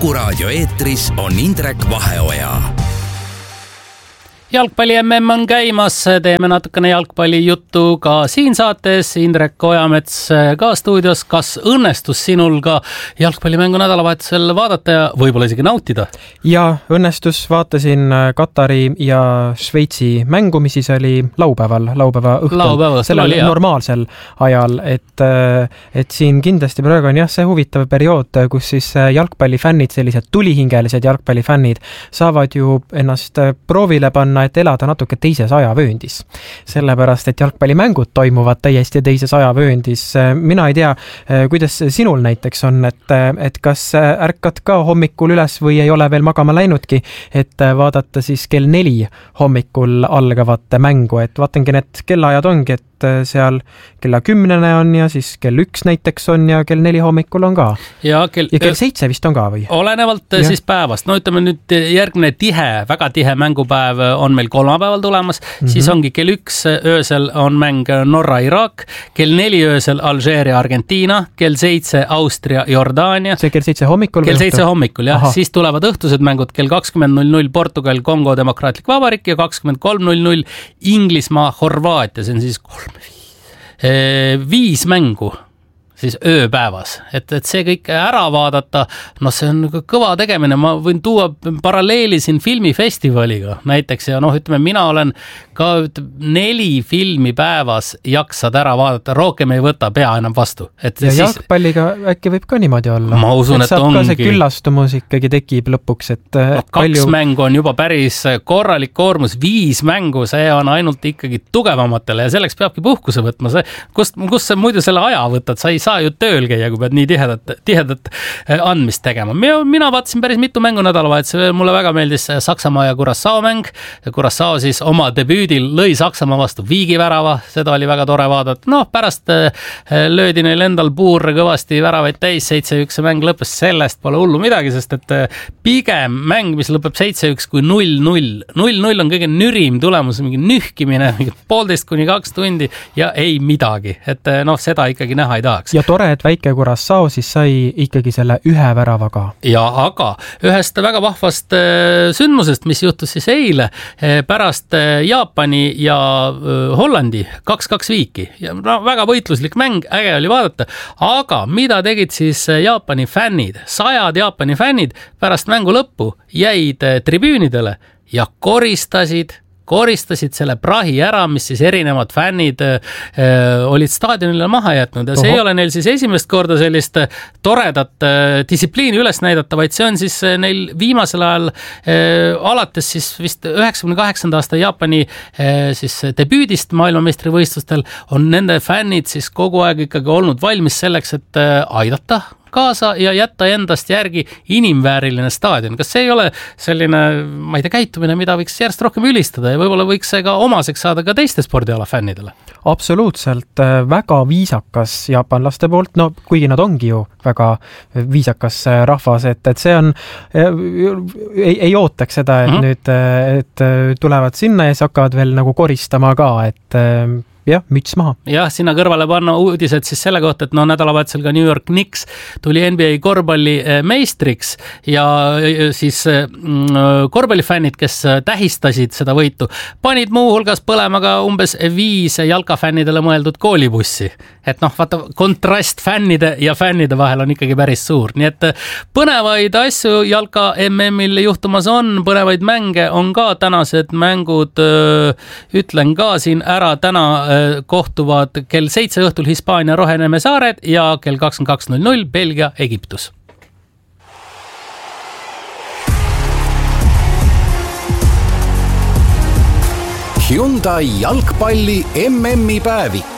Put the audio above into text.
Kuku Raadio eetris on Indrek Vaheoja. Jalgpalli MM on käimas, teeme natukene jalgpallijuttu ka siin saates. Indrek Ojamets ka stuudios. Kas õnnestus sinul ka jalgpallimängu nädalavahetusel vaadata ja võib-olla isegi nautida? Ja õnnestus, vaatasin Katari ja Šveitsi mängu, mis siis oli laupäeva õhtul, sellel normaalsel ajal, et siin kindlasti praegu on see huvitav periood, kus siis jalgpallifännid, sellised tulihingelised jalgpallifännid saavad ju ennast proovile panna, et elada natuke teises ajavööndis. Sellepärast, et jalgpallimängud toimuvad täiesti teises ajavööndis. Mina ei tea, kuidas sinul näiteks on, et kas ärkad ka hommikul üles või ei ole veel magama läinudki, et vaadata siis kell 4 hommikul algavat mängu, et vaatangi, need kellaajad ongi, et seal kella 10 on ja siis kell 1 näiteks on ja kell 4 hommikul on ka. Ja kell 7 vist on ka või? Olenevalt siis päevast. No ütleme nüüd järgmine väga tihe mängupäev on meil kolmapäeval tulemas, siis ongi kell 1 öösel on mäng Norra-Iraak, kell 4 öösel Alžeeria-Argentiina, kell 7 Austria-Jordaania. See kell 7 hommikul? Kell 7 hommikul, jah. Siis tulevad õhtused mängud kell 20.00 Portugal, Kongo Demokraatlik Vabariik ja 23.00 Inglismaa, Horvaatia. See on siis 5 mängu siis ööpäevas, et see kõik ära vaadata, see on kõva tegemine. Ma võin tuua paralleeli siin filmifestivaliga näiteks ja ütleme, mina olen ka 4 filmi päevas jaksad ära vaadata, rohkem ei võta pea enam vastu. Et ja siis jalgpalliga äkki võib ka niimoodi olla. Ma usun, et saab ongi. Ka see küllastumus ikkagi tekib lõpuks, et 2 mängu on juba päris korralik koormus, 5 mängu, see on ainult ikkagi tugevamatele ja selleks peabki puhkuse võtma. Kust sa muidu selle aja võtad, sa ei saa ju tööl käia, kui pead nii tihedat andmist tegema. Mina vaatasin päris mitu mängu nädalavahetusel, mulle väga meeldis Saksamaa ja Curaçao mäng. Curaçao siis oma debüüdil lõi Saksamaa vastu viigivärava, seda oli väga tore vaadata. Pärast löödi neil endal puur kõvasti väravaid täis, 7-1 mäng lõppes, sellest pole hullu midagi, sest et pigem mäng, mis lõpeb 7-1 kui 0-0. 0-0 on kõige nürim tulemus, mingi nühkimine, 1,5 kuni 2 tundi ja ei midagi. Et seda ikkagi näha ei tahaks. Ja tore, et väike Curaçao siis sai ikkagi selle 1 värava ka. Ja aga ühest väga vahvast sündmusest, mis juhtus siis eile pärast Jaapani ja Hollandi 2-2 viiki. Ja väga võitluslik mäng, äge oli vaadata. Aga mida tegid siis Jaapani fännid? 100 Jaapani fännid pärast mängu lõppu jäid tribüünidele ja koristasid selle prahi ära, mis siis erinevad fännid olid staadionile maha jätnud ja see ei ole neil siis esimest korda sellist toredat distsipliini üles näidata, vaid see on siis neil viimasel ajal alates siis vist 98. aasta Jaapani siis debüüdist maailmameistrivõistlustel on nende fännid siis kogu aeg ikkagi olnud valmis selleks, et aidata kaasa ja jätta endast järgi inimvääriline staadion. Kas see ei ole selline, ma ei tea, käitumine, mida võiks järjest rohkem ülistada ja võib-olla võiks see ka omaseks saada ka teiste spordiala fännidele? Absoluutselt, väga viisakas jaapanlaste poolt, kuigi nad ongi ju väga viisakas rahvas, et see on, ei ootaks seda, et nüüd et tulevad sinna ja siis hakkavad veel nagu koristama ka, et jah, müts maha. Jah, sinna kõrvale panna uudised siis selle kohta, et nädalavahetusel ka New York Knicks tuli NBA korvpalli meistriks ja siis korvpallifännid, kes tähistasid seda võitu, panid muu hulgas põlema ka umbes 5 jalkafännidele mõeldud koolibussi. Et vaata, kontrast fännide ja fännide vahel on ikkagi päris suur. Nii et põnevaid asju jalka MM-il juhtumas on, põnevaid mänge on ka tänased mängud, ütlen ka siin ära, täna kohtuvad kell 7 õhtul Hispaania Roheneme saared ja kell 22.00 Belgia Egiptus. Hyundai jalgpalli MM-i päevik.